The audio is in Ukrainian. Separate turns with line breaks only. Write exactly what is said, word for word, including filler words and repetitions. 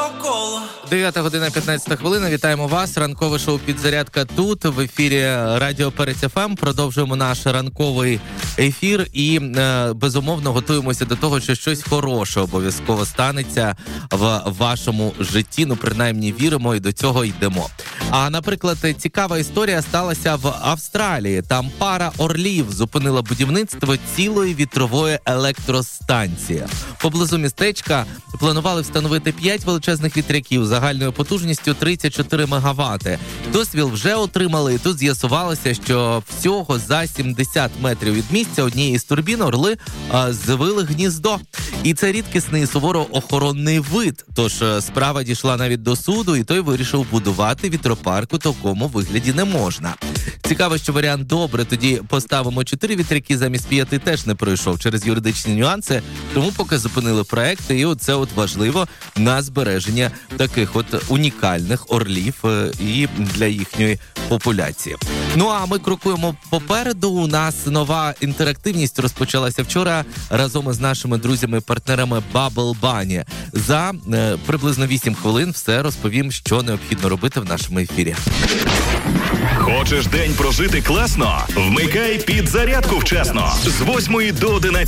навколо.
дев'ята година п'ятнадцята хвилина. Вітаємо вас. Ранкове шоу «Підзарядка» тут, в ефірі Радіо Перець еф ем. Продовжуємо наш ранковий ефір і, е, безумовно, готуємося до того, що щось хороше обов'язково станеться в вашому житті. Ну, принаймні, віримо і до цього йдемо. А, наприклад, цікава історія сталася в Австралії. Там пара орлів зупинила будівництво цілої вітрової електростанції. Поблизу містечка планували встановити п'ять величезних вітряків загальною потужністю тридцять чотири мегаватти. Дозвіл вже отримали, і тут з'ясувалося, що всього за сімдесят метрів від місця однієї з турбін орли а, звили гніздо. І це рідкісний і суворо охоронний вид. Тож справа дійшла навіть до суду, і той вирішив будувати вітропарк у такому вигляді не можна. Цікаво, що варіант «добре, тоді поставимо чотири вітряки замість п'яти» теж не пройшов через юридичні нюанси, тому поки зупинили проект, і оце от важливо на збереження таких от унікальних орлів і для їхньої популяції. Ну а ми крокуємо попереду. У нас нова інтерактивність розпочалася вчора разом із нашими друзями-партнерами Bubble Bunny. За е, приблизно вісім хвилин все розповім, що необхідно робити в нашому ефірі.
Хочеш день прожити класно? Вмикай «Підзарядку» вчасно з восьмої до одинадцятої.